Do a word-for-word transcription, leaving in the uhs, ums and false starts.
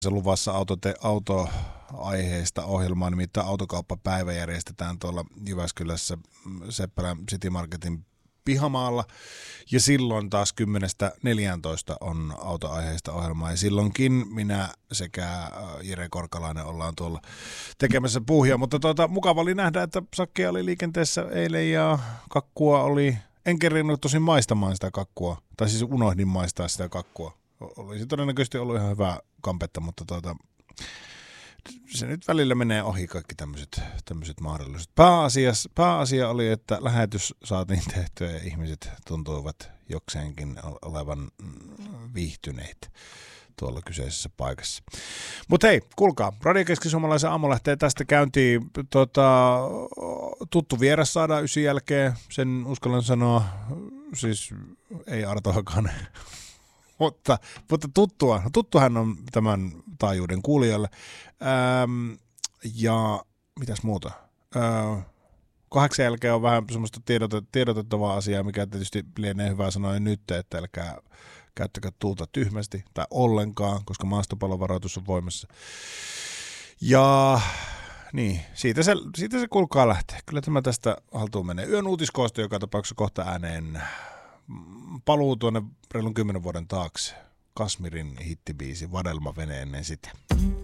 Se luvassa autote, autoaiheista ohjelmaa, nimittäin autokauppapäivä järjestetään tuolla Jyväskylässä Seppälän City Marketin pihamaalla. Ja silloin taas kymmenestä neljääntoista on autoaiheista ohjelmaa. Ja silloinkin minä sekä Jere Korkalainen ollaan tuolla tekemässä puhia. Mutta tuota, mukava oli nähdä, että sakkia oli liikenteessä eilen ja kakkua oli. En kerinnut tosin maistamaan sitä kakkua. Tai siis unohdin maistaa sitä kakkua. Olisi todennäköisesti ollut ihan hyvää kampetta, mutta tuota, se nyt välillä menee ohi kaikki tämmöiset, tämmöiset mahdollisuudet. Pääasias, pääasia oli, että lähetys saatiin tehtyä ja ihmiset tuntuivat jokseenkin olevan viihtyneitä tuolla kyseisessä paikassa. Mutta hei, kuulkaa, Radio Keski-Suomalaisen aamu lähtee tästä käyntiin. Tota, tuttu vieras saadaan ysin jälkeen, sen uskallan sanoa, siis ei Arto Hakanen. Mutta, mutta tuttua, tuttuhan on tämän taajuuden kuulijalle. Ähm, ja mitäs muuta? Äh, kahdeksan jälkeen on vähän semmoista tiedotet, tiedotettavaa asiaa, mikä tietysti lienee hyvä sanoa nyt, että älkää käyttäkää tuulta tyhmästi tai ollenkaan, koska maastopallovaroitus on voimassa. Ja niin, siitä se, siitä se kuulkaa lähtee. Kyllä tämä tästä haltuun menee. Yön uutiskoosto joka tapauksessa kohta ääneen. Paluu tuonne reilun kymmenen vuoden taakse. Kasmirin hittibiisi Vadelma veneen ennen sitä.